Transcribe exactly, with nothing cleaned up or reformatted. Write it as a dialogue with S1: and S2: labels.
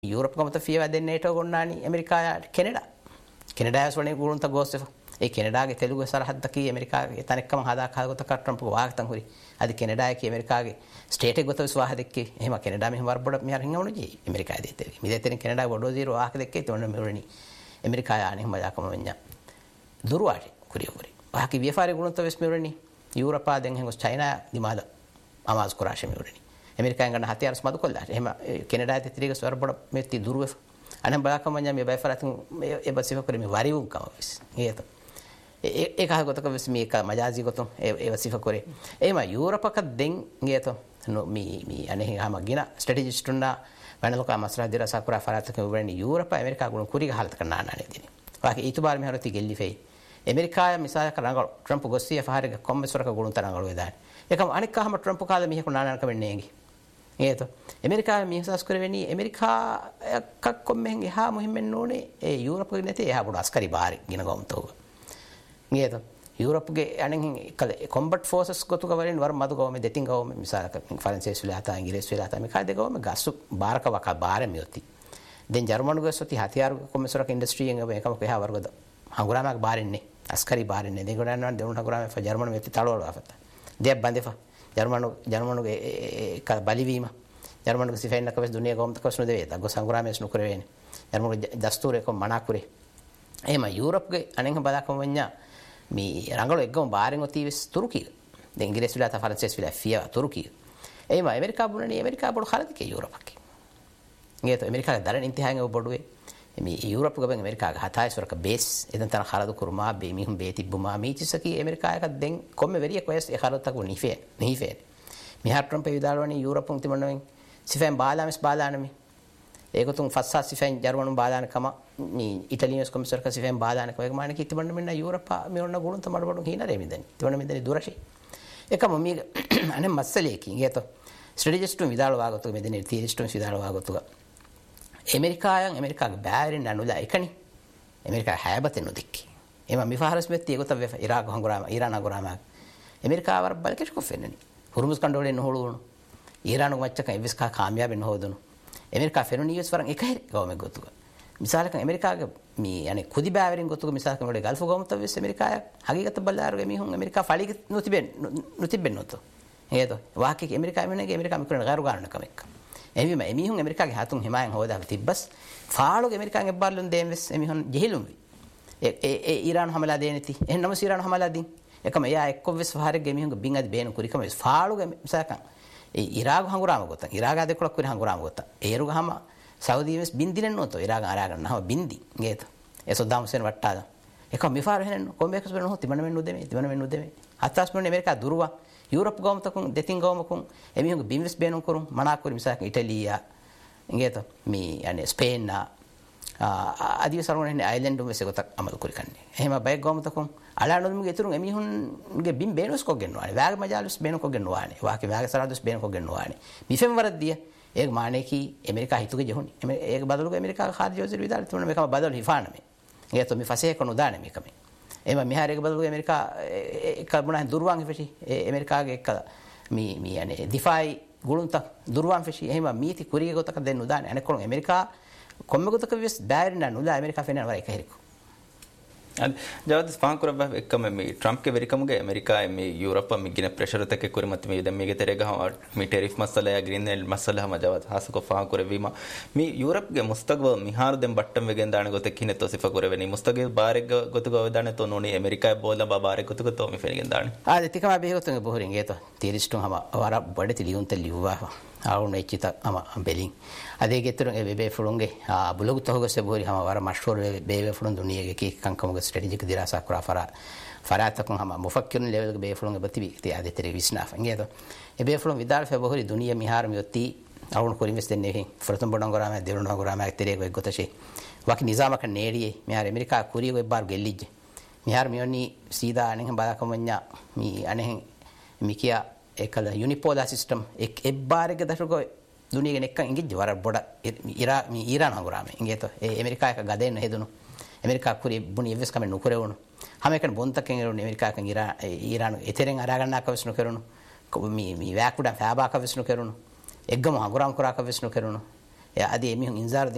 S1: Europe గమత fear දෙන්නේට ගොන්නානි ඇමරිකාට කෙනඩා කෙනඩා වනේ ගුරුන්ත ගෝස්තේ ඒ කෙනඩාගේ තෙලුගු සරහද්දකී ඇමරිකාගේ තනෙක්කම හදා කාගත කට්‍රම්ප වාගතන් හුරි අද කෙනඩාගේ ඇමරිකාගේ ස්ටේට් එක ගොත විශ්වාහ දෙක්කේ එහෙම කෙනඩා මෙහෙම වරබඩ මෙහර හිඟවණු ජී ඇමරිකායි දෙතේ මිදෙතෙන් කෙනඩා බොඩෝ zero වාහක දෙක්කේ තොන්න මෙවරණි ඇමරිකාය අනේ මජාකම වෙඤ්ඤා දුරවාටි කුරියවරි වාහකි වියෆාරේ ගුරුන්ත වෙස් මෙවරණි යුරෝපා දෙන් හංගොස් චයිනා දිමාද අමාස් කුරාෂ මෙවරණි ඇමරිකාෙන් ගන්න හතියරස් මදු කොල්ලා එහෙම කෙනඩායේ තිරිග ස්වරබඩ මෙති දුරව අනම් බලාකම ඤා මේ බයිෆරත් ඒ බසිව කරේ මේ වරිවුම් කවස් ඒත ඒ කහ ගොතක විස් මේක මජාසි ගොතම් ඒ ඒ වසිව කරේ එහෙම යුරෝපක දෙන් ගේත නෝ මී මී අනේ හැම ගින ස්ට්‍රැටජිස්ට් උන්නා වනලක මස්රා දිරසා කුරා ෆරාතක වෙන්නේ යුරෝප ඇමරිකා ගුණ කුරිග හලත කරනා නානේ දිනේ වාකේ ඊතුබාර මෙහරති ගෙල්ලි ෆෙයි ඇමරිකාය මිසායක රංගල ට්‍රම්ප් ගොස්සිය ෆහරක කොම්මස්වරක ගුණ තරංගල වේදාන එකම අනික කහම ට්‍රම්ප් කාලේ මිහක නානනක වෙන්නේ නේගි ඒත ඇමරිකාව මිහසස් කරවෙන්නේ ඇමරිකායක් කොම්මෙන් එහා මුහිම්මෙන් ඕනේ ඒ යුරෝප් ගේ නැති එහා පොඩ අස්කරි බාරි ගින ගොම්තෝ ඒත යුරෝප් ගේ අනෙන් කල කොම්බට් ෆෝසස් ගොතුක වලින් වර මදු ගොම දෙතින් ගොම මිසාලක ෆ්‍රාන්සිස් විලාතා ඉංග්‍රීසි විලාතා මේ කාද ගොම ගස්සු බාරක වක බාර මියොති දැන් ජර්මනු ගස්සොති හතියාර කොම්මසරක ඉන්ඩස්ට්‍රි එකම එකම එහා වර්ගද හංගුරාමක් බාරින්නේ අස්කරි බාරින්නේ දෙගොඩ යනවා දෙවුන හංගුරාම ජර්මනු මෙති තලවල වෆත දෙයක් බන්දෙෆා ජර්මනු ජර්මනුගේ ක බලිවීම ජර්මනුගේ සිෆෙන්න කවස් දුනිය ගොම්ත කස්නු දෙවේ දග්ග සංග්‍රාමයේ ස්නු කරවේනේ ජර්මනුගේ දස්තූරේ කො මනාකුරේ එහෙම යුරෝප්ගේ අනෙන් බලාකම වඤ්ඤා මේ රංගල එක්ගම බාරෙන් ඔතිවිස් තුරුකිය දැන් ඉංග්‍රීසි විලා තා ෆ්‍රාන්සිස් විලා ෆියා තුරුකිය එහෙම ඇමරිකා බුණනේ ඇමරිකා බොඩ හරදිකේ යුරෝප්ගේ ගේත ඇමරිකාගේ දරණ ඉන්තිහායන් ඔබඩුවේ මේ යුරෝප් ගබෙන් ඇමරිකාගේ හතයිස්වරක බේස් එතන තන හරදු කුරුමා බේ මිහුම් බේ තිබ්බුමා මීචිසකි ඇමරිකායක දෙන් කොම්මෙ වෙරිය කොයස් ඒ හරදතක නිෆේ නිෆේ මිහා ට්‍රම්ප් ඒ විදාලවනි යුරෝප් උන් තිමනවෙන් සිෆෙන් බාලාමස් බාලානමි ඒකතුන් ෆස්සා සිෆෙන් ජර්මනුන් බාලාන කම නී ඉටලියස් කොමිසර් ක සිෆෙන් බාලාන කව එක මාන කි තිබන්න මෙන්න යුරෝප මේ ඔන්න ගුරුන් තමඩ බඩු හිනා රෙමිදනි තිබන්න මෙදනි දුරෂි එකම මේ අනේ මස්සලේකින් ඒත ස්ට්‍රැටජිස්ට් විදාල වාගතු මෙදනි තිරිස්ට් විදාල වාගතු ඇමරිකායන් ඇමරිකාගේ බෑරින් නනුලා එකනි ඇමරිකා හැබතෙන් නොදික්කි එම මිෆාරස් මෙත්ති ඒකත වෙ ඉරාක් හංගුරාම ඊරාන හංගුරාම ඇමරිකාව වර බලකෙස් කොෆෙන්නනි හුරුමුස් කණ්ඩෝලෙන් නොහොළුණු ඊරාන වච්චක ඉවිස්කා කාමියාබෙන් නොහොදුණු ඇමරිකා ෆෙනොනියස් වරන් එක හැරි ගවම ගොතුක මිසාලක ඇමරිකාගේ මේ යන්නේ කුදි බෑවරින් ගොතුක මිසාලක මොඩේ ගල්ෆ් ගොමත වෙස් ඇමරිකාය හගීගත බල්ලාරුගේ මිහුන් ඇමරිකා ෆලිග නොතිබෙන් නොතිබෙන් නොතෝ ඒතෝ වාකේ ඇමරිකා මෙන්නගේ ඇමරිකා මිකරන ගාරු ගන්නකම එක්ක එමිම එමිහුන් ඇමරිකාගේ හතුන් හිමායන් හොදාව තිබ්බස් ෆාලෝගේ ඇමරිකාගේ බල්ලුන් දෙම් වෙස් එමිහුන් ජෙහිලුම් ඒ ඒ ඊරාන හමලා දෙනෙති එහෙන්නම ඊරාන හමලා දින් එකම එයා එක්ක වෙස් ෆාරගේ එමිහුන්ගේ බින් අද බේන කුරිකම වෙස් ෆාලෝගේ මිසකන් ඒ ඉරාග හංගුරාම ගොත ඉරාග දෙකොලක් කුරි හංගුරාම ගොත ඒරු ගහම සෞදි වෙස් බින්දිනෙන් නොතෝ ඉරාග අරාගන්න නම බින්දි ගේත ඒ සොද්දාම් හුසේන් වට්ටාද එක මිෆාර වෙනන කොම්බෙක්ස් වෙන හො තිබන මෙන්න උදෙමේ තිබන මෙන්න උදෙමේ හත්ස් මෙන්න ඇමරිකා දුරුවා යුරෝප් ගොමතකුන් දෙතින් ගොමකුන් එමිහුන්ගේ බින්විස් බේනුම් කරුම් මනාකුරි මිසක ඉටලියා ගේත මේ යන්නේ ස්පේන් ආදී සරවනේ අයිලන්ඩ් උමෙස ගොතක් අමල් කුරි කන්නේ එහෙම බයික් ගොමතකුන් අලානොදුමුගේ ඉතුරුන් එමිහුන්ගේ බින් බේනුස් කොගෙන්නවානේ වැග මජාලුස් බේනු කොගෙන්නවානේ වාකේ වැග සරදුස් බේනු කොගෙන්නවානේ මිෆෙම් වරද්දිය ඒක මානේ කි ඇමරිකා හිතුගේ ජොහුනි ඒක බදලුගේ ඇමරිකා කාර්ය ජෝසිර් විදාල තුන මේකම බදලු හිෆානමේ ගේත මේ ෆසේ කොනු දානේ මේකම එම මිහාරේක බදලුගේ ඇමරිකා එක බුණා දුර්වාන් ෆෙෂි ඇමරිකාගේ එක මේ මේ යන්නේ දිෆායි ගුළුන්ත දුර්වාන් ෆෙෂි එහෙම මීති කුරිය ගොතක දෙන්නු දානේ අනේ කොන ඇමරිකා කොම්ම ගොතක විස් බෑරින්න නුලා ඇමරිකා ෆෙනන වර එක හරිකෝ
S2: අද ජවදස් පාංකුරබ එක්කම මේ ට්‍රම්ප් ගේ වෙරිකමුගේ ඇමරිකායේ මේ යුරෝප මිගින ප්‍රෙෂර් තක කුරිමත් මේ දැන් මේක තරේ ගහ මේ ටෙරිෆ් මසලා ග්‍රීන්ලන්ඩ් මසලා හම ජවද හසක පාංකුර වීම මේ යුරෝප ගේ මුස්තගව මිහාර දෙන් බට්ටම් වෙගෙන් දාන ගොත කිනේ තොසිෆ කරවෙනි මුස්තගේ බාරෙක් ගොතක වදාන තෝ නෝනි ඇමරිකායේ බෝලා බාරෙක් ගොතක තෝ මේ ෆෙගෙන් දාන
S1: ආ දෙතිකම බෙහෙගොතන් බොහරින් ගේතෝ තිරිස්ටුන් හම වර බඩති ලියුන්ත ලියුවා ආවුන එච්චිත අම බෙලින් අදේ ගෙතුරුන් ඒ බෙබේ ෆුලුන්ගේ බුලොග් තහගොස්සේ බොරි හම වර මෂ්හූර් බෙබේ ෆුලුන් දුනියගේ කී කංකමගේ ස්ට්‍රැටජික් දිරාසා කරා ෆරා ෆරාතකුන් හම මුෆක්කිරුන් ලෙවල් ගේ බේ ෆුලුන්ගේ බතිවි තේ ආදේ තරේ විස්නාෆ නේද ඒ බේ ෆුලුන් විදාල් ෆෙබොරි දුනිය මිහාර මියොති ආවුන කොරිමස් දෙන්නේ ෆරතම් බොඩන් ගොරාම දෙරුණ ගොරාම තරේ ගේ ගොතෂේ වකි නිසාමක නේරියේ මිහාර ඇමරිකා කුරිය ගේ බාර් ගෙල්ලිජ් මිහාර මියොනි සීදා අනෙන් බාකමඤ්ඤා මි අනෙන් මිකියා එකල යුනිපෝලා සිස්ටම් එක් එබ්බාරක දශක දුනියගේ නෙක්කන් ඉංගිජ් වර බොඩ ඉරා මේ ඊරාන හංගුරාමේ ඉංගේතෝ ඒ ඇමරිකායක ගදෙන්න හෙදුණු ඇමරිකා කුරි බුනි එවස් කම නුකරවුණු හැම එකන බොන්තකෙන් එරුණු ඇමරිකායකන් ඉරා ඊරාන එතරෙන් අරා ගන්නා කවස්නු කරුණු මේ මේ වැකුඩා ෆෑබා කවස්නු කරුණු එක්ගම හංගුරාම් කරා කවස්නු කරුණු එයා අදී එමිහුන් ඉන්සාර